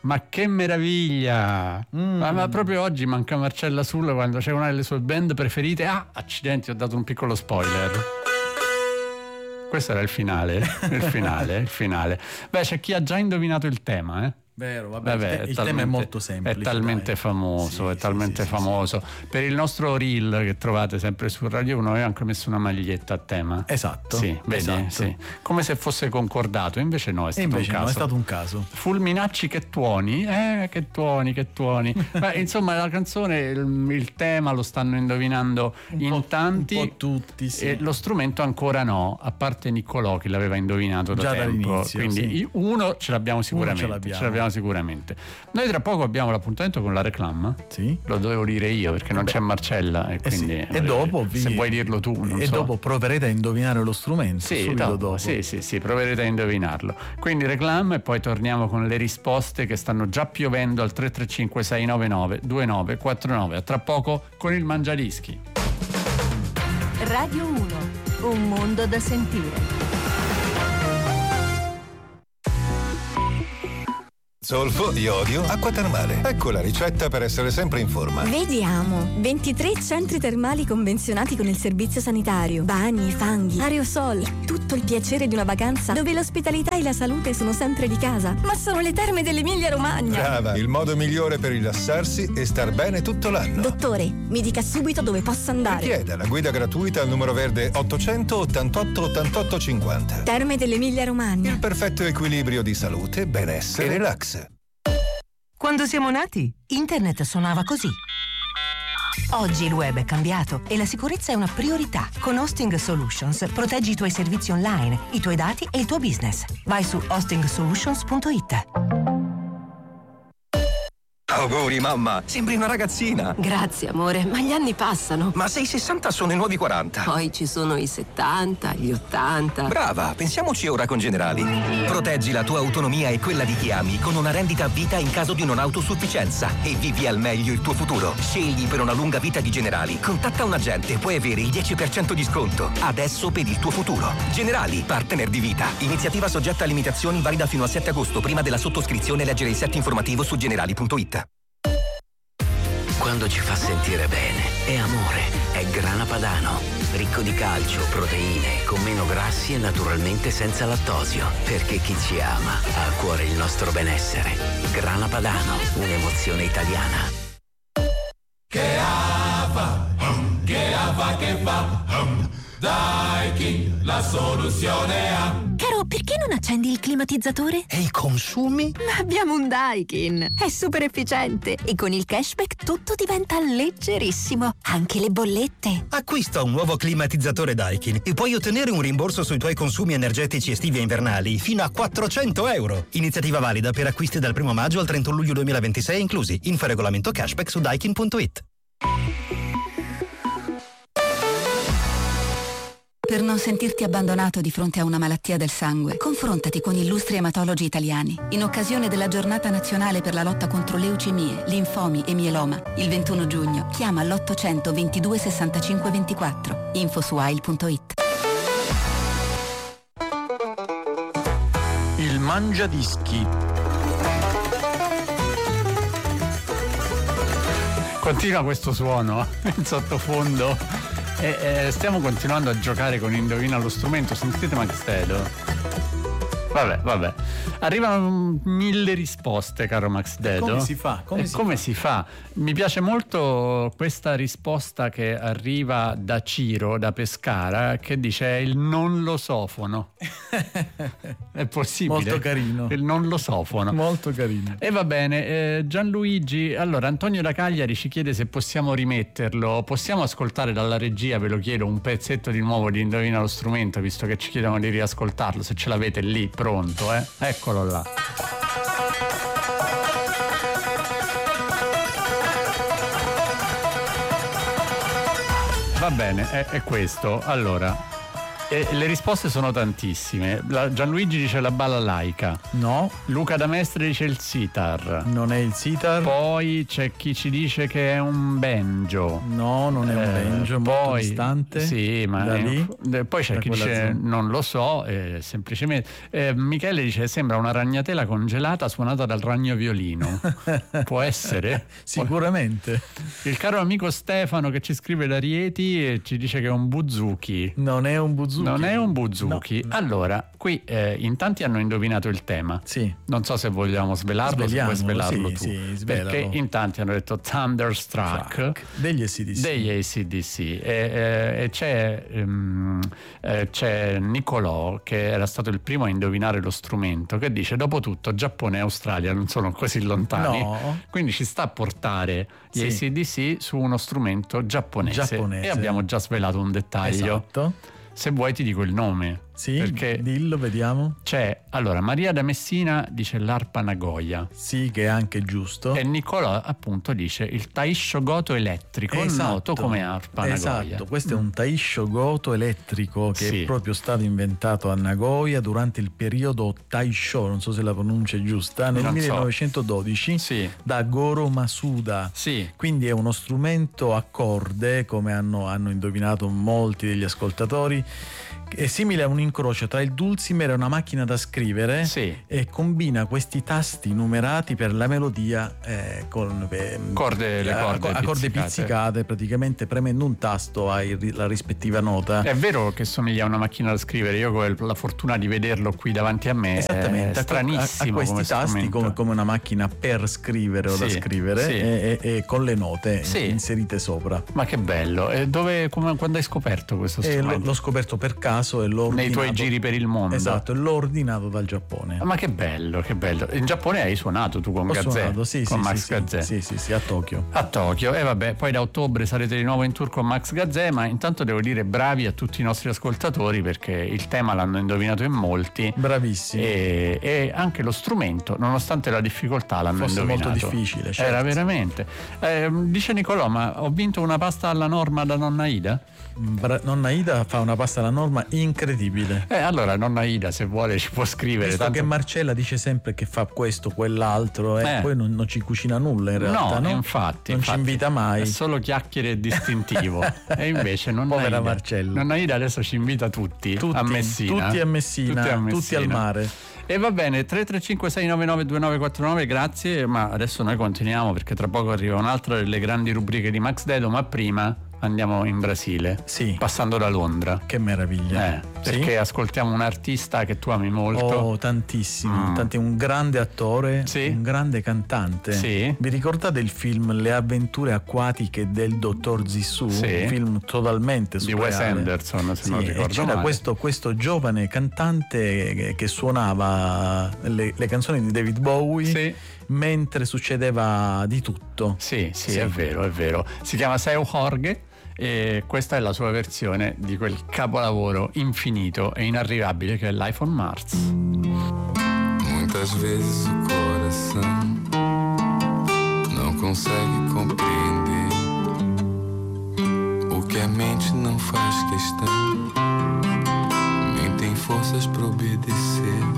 Ma che meraviglia! Ma proprio oggi manca Marcella Sulla quando c'è una delle sue band preferite. Accidenti, ho dato un piccolo spoiler. Questo era il finale. Il finale. Beh, c'è chi ha già indovinato il tema, eh? Vero, vabbè, il tema è molto semplice. È talmente famoso, famoso. Per il nostro reel che trovate sempre su Radio 1 avevo anche messo una maglietta a tema. Esatto. Sì, vedi? Esatto. Sì. Come se fosse concordato, invece no, è stato un caso. Fulminacci che tuoni, che tuoni. Beh, insomma, la canzone, il tema lo stanno indovinando tanti. Un po' tutti, sì. E lo strumento ancora no, a parte Niccolò che l'aveva indovinato da tempo. Dall'inizio, quindi uno ce l'abbiamo sicuramente. Noi tra poco abbiamo l'appuntamento con la reclama. Sì. Lo dovevo dire io perché non c'è Marcella e quindi e dopo se vuoi dirlo tu dopo proverete a indovinare lo strumento. Dopo. Sì, proverete a indovinarlo. Quindi reclama e poi torniamo con le risposte che stanno già piovendo al 335 699 2949. A tra poco con il Mangiadischi. Radio 1, un mondo da sentire. Zolfo, iodio, acqua termale. Ecco la ricetta per essere sempre in forma. Vediamo. 23 centri termali convenzionati con il servizio sanitario. Bagni, fanghi, aerosol. Tutto il piacere di una vacanza dove l'ospitalità e la salute sono sempre di casa. Ma sono le terme dell'Emilia Romagna. Brava, il modo migliore per rilassarsi e star bene tutto l'anno. Dottore, mi dica subito dove posso andare. Richieda la guida gratuita al numero verde 888 88 50. Terme dell'Emilia Romagna. Il perfetto equilibrio di salute, benessere e relax. Quando siamo nati, internet suonava così. Oggi il web è cambiato e la sicurezza è una priorità. Con Hosting Solutions proteggi i tuoi servizi online, i tuoi dati e il tuo business. Vai su hostingsolutions.it. Auguri mamma, sembri una ragazzina. Grazie amore, ma gli anni passano. Ma se i 60 sono i nuovi 40. Poi ci sono i 70, gli 80. Brava, pensiamoci ora con Generali. Proteggi la tua autonomia e quella di chi ami con una rendita a vita in caso di non autosufficienza e vivi al meglio il tuo futuro. Scegli per una lunga vita di Generali. Contatta un agente e puoi avere il 10% di sconto. Adesso per il tuo futuro. Generali, partner di vita. Iniziativa soggetta a limitazioni, valida fino al 7 agosto. Prima della sottoscrizione leggere il set informativo su generali.it. Quando ci fa sentire bene, è amore, è Grana Padano. Ricco di calcio, proteine, con meno grassi e naturalmente senza lattosio. Perché chi ci ama ha a cuore il nostro benessere. Grana Padano, un'emozione italiana. Che fa? Daikin, la soluzione ha. Caro, perché non accendi il climatizzatore? E i consumi? Ma abbiamo un Daikin, è super efficiente e con il cashback tutto diventa leggerissimo, anche le bollette. Acquista un nuovo climatizzatore Daikin e puoi ottenere un rimborso sui tuoi consumi energetici estivi e invernali fino a €400. Iniziativa valida per acquisti dal 1 maggio al 31 luglio 2026 inclusi. Info regolamento cashback su daikin.it. Per non sentirti abbandonato di fronte a una malattia del sangue, confrontati con illustri ematologi italiani. In occasione della Giornata Nazionale per la lotta contro leucemie, linfomi e mieloma, il 21 giugno, chiama l'800 22 65 24. Info su AIL.it. Il Mangiadischi. Continua questo suono in sottofondo. Stiamo continuando a giocare con Indovina lo strumento. Sentite Max Dedo. Vabbè. Arrivano 1000 risposte, caro Max Dedo. Come si fa? Mi piace molto questa risposta che arriva da Ciro, da Pescara, che dice è il non losofono. È possibile? Molto carino. Il non losofono. Molto carino. E va bene, Gianluigi, allora Antonio da Cagliari ci chiede se possiamo rimetterlo. Possiamo ascoltare dalla regia, ve lo chiedo, un pezzetto di nuovo di Indovina lo strumento, visto che ci chiedono di riascoltarlo, se ce l'avete lì pronto, Eccolo là. Va bene, è questo. Allora, le risposte sono tantissime. Gianluigi dice la balalaika. No. Luca da Mestre dice il sitar. Non è il sitar. Poi c'è chi ci dice che è un banjo. No, non è un banjo, molto distante. Sì, ma da lì, poi c'è chi dice non lo so, semplicemente. Michele dice sembra una ragnatela congelata suonata dal ragno violino. Può essere? Sicuramente. Il caro amico Stefano che ci scrive da Rieti e ci dice che è un buzuki. Non è un buzuki. Non è un buzuki. No. Allora, qui in tanti hanno indovinato il tema. Sì. Non so se vogliamo svelarlo, se vuoi svelarlo tu. Sì, perché in tanti hanno detto Thunderstruck degli AC/DC. E c'è Nicolò che era stato il primo a indovinare lo strumento, che dice dopo tutto Giappone e Australia non sono così lontani, quindi ci sta a portare gli AC/DC su uno strumento giapponese. E abbiamo già svelato un dettaglio. Esatto. Se vuoi ti dico il nome. Sì, perché dillo, vediamo. C'è, allora, Maria da Messina dice l'arpa Nagoya. Sì, che è anche giusto. E Nicolò appunto dice il Taisho Goto elettrico, noto come arpa Nagoya. Esatto, questo è un Taisho Goto elettrico che è proprio stato inventato a Nagoya durante il periodo Taisho, non so se la pronuncia è giusta, nel 1912 da Goro Masuda. Quindi è uno strumento a corde, come hanno indovinato molti degli ascoltatori. È simile a un incrocio tra il dulcimer e una macchina da scrivere e combina questi tasti numerati per la melodia con corde pizzicate, praticamente premendo un tasto hai la rispettiva nota. È vero che somiglia a una macchina da scrivere, io ho la fortuna di vederlo qui davanti a me. Esattamente, è stranissimo a questi tasti come una macchina per scrivere o da scrivere e con le note inserite sopra. Ma che bello. E quando hai scoperto questo strumento? L'ho scoperto per caso e l'ho nei tuoi giri per il mondo. Esatto, l'ho ordinato dal Giappone. Ma che bello, che bello. In Giappone hai suonato tu con Gazzè? Con Max Gazzè. Sì, a Tokyo. E vabbè, poi da ottobre sarete di nuovo in tour con Max Gazzè, ma intanto devo dire bravi a tutti i nostri ascoltatori perché il tema l'hanno indovinato in molti. Bravissimi. E anche lo strumento, nonostante la difficoltà, l'hanno indovinato. Molto difficile, certo. Era veramente. Dice Nicolò, ma ho vinto una pasta alla norma da nonna Ida? Nonna Ida fa una pasta alla norma incredibile. Allora nonna Ida, se vuole, ci può scrivere. Visto che Marcella dice sempre che fa questo, quell'altro e poi non ci cucina nulla in realtà, no? Infatti ci invita mai. È solo chiacchiere e distintivo. E invece povera Marcella. Nonna Ida adesso ci invita tutti a Messina. Tutti a Messina, tutti al mare. E va bene, 335 699 2949, grazie, ma adesso noi continuiamo perché tra poco arriva un'altra delle grandi rubriche di Max Dedo, ma prima andiamo in Brasile, passando da Londra. Che meraviglia. Perché ascoltiamo un artista che tu ami molto. Tantissimo, un grande attore, un grande cantante. Vi ricordate il film Le avventure acquatiche del dottor Zissou? Un film totalmente surreale. Di Wes Anderson, se non ricordo male. C'era questo giovane cantante che suonava le canzoni di David Bowie mentre succedeva di tutto. Sì, è vero. Si chiama Seu Jorge e questa è la sua versione di quel capolavoro infinito e inarrivabile che è Life on Mars. Muitas vezes o coração não consegue compreender o que a mente não faz questão, nem tem forças para obedecer.